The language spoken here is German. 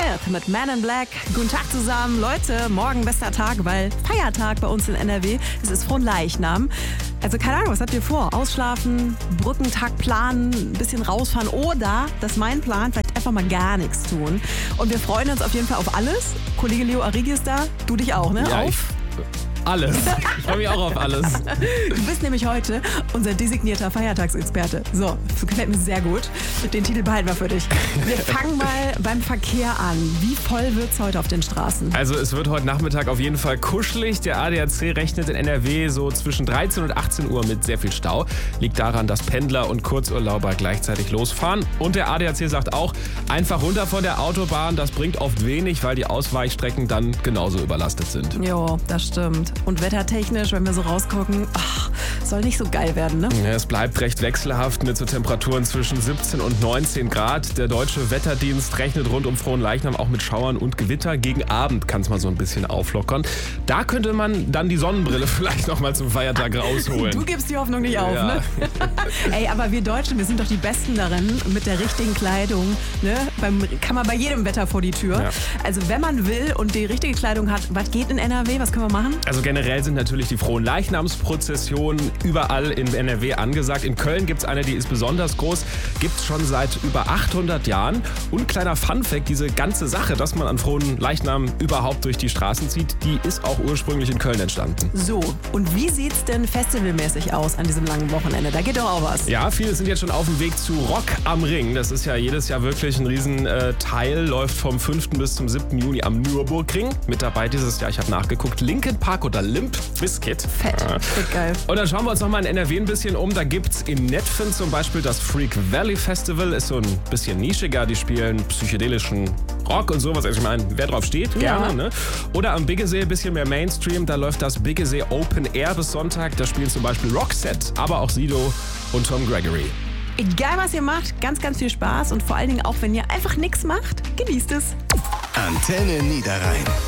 Smith mit Man in Black. Guten Tag zusammen. Leute, morgen bester Tag, weil Feiertag bei uns in NRW. Es ist Fronleichnam. Also keine Ahnung, was habt ihr vor? Ausschlafen, Brückentag planen, ein bisschen rausfahren oder, das ist mein Plan, vielleicht einfach mal gar nichts tun. Und wir freuen uns auf jeden Fall auf alles. Kollege Leo Arrighi ist da, du dich auch, ne? Ja, auf alles. Ich freue mich auch auf alles. Du bist nämlich heute unser designierter Feiertagsexperte. So, das gefällt mir sehr gut. Den Titel behalten wir für dich. Wir fangen mal beim Verkehr an. Wie voll wird es heute auf den Straßen? Also es wird heute Nachmittag auf jeden Fall kuschelig. Der ADAC rechnet in NRW so zwischen 13 und 18 Uhr mit sehr viel Stau. Liegt daran, dass Pendler und Kurzurlauber gleichzeitig losfahren. Und der ADAC sagt auch, einfach runter von der Autobahn. Das bringt oft wenig, weil die Ausweichstrecken dann genauso überlastet sind. Jo, das stimmt. Und wettertechnisch, wenn wir so rausgucken, soll nicht so geil werden, ne? Ja, es bleibt recht wechselhaft mit so Temperaturen zwischen 17 und 19 Grad. Der Deutsche Wetterdienst rechnet rund um Fronleichnam auch mit Schauern und Gewitter. Gegen Abend kann es mal so ein bisschen auflockern. Da könnte man dann die Sonnenbrille vielleicht noch mal zum Feiertag rausholen. Du gibst die Hoffnung nicht auf, ne? Ey, aber wir Deutschen, wir sind doch die Besten darin, mit der richtigen Kleidung, ne? Kann man bei jedem Wetter vor die Tür. Ja. Also wenn man will und die richtige Kleidung hat, was geht in NRW? Was können wir machen? Also generell sind natürlich die Fronleichnamsprozessionen überall in NRW angesagt. In Köln gibt es eine, die ist besonders groß. Gibt es schon seit über 800 Jahren. Und kleiner Funfact, diese ganze Sache, dass man an Fronleichnam überhaupt durch die Straßen zieht, die ist auch ursprünglich in Köln entstanden. So, und wie sieht's denn festivalmäßig aus an diesem langen Wochenende? Da geht doch auch was. Ja, viele sind jetzt schon auf dem Weg zu Rock am Ring. Das ist ja jedes Jahr wirklich ein Riesenteil. Läuft vom 5. bis zum 7. Juni am Nürburgring. Mit dabei dieses Jahr, ich habe nachgeguckt, Linkin Park oder Limp Bizkit. Fett, wird geil. Und dann schauen wir uns nochmal in NRW ein bisschen um. Da gibt's in Netphen zum Beispiel das Freak Valley Festival. Ist so ein bisschen nischiger. Die spielen psychedelischen Rock und sowas. Also ich meine, wer drauf steht, gerne. Ja. Ne? Oder am Biggesee ein bisschen mehr Mainstream. Da läuft das Biggesee Open Air bis Sonntag. Da spielen zum Beispiel Roxette, aber auch Sido und Tom Gregory. Egal was ihr macht, ganz, ganz viel Spaß. Und vor allen Dingen auch, wenn ihr einfach nichts macht, genießt es. Antenne Niederrhein.